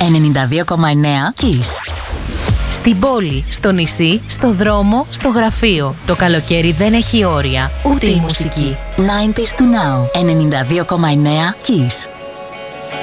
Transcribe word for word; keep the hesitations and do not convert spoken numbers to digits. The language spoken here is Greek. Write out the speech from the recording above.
ενενήντα δύο κόμμα εννέα Kiss. Στην πόλη, στο νησί, στο δρόμο, στο γραφείο. Το καλοκαίρι δεν έχει όρια, ούτε η μουσική. ενενήντα to Now, ενενήντα δύο κόμμα εννέα Kiss.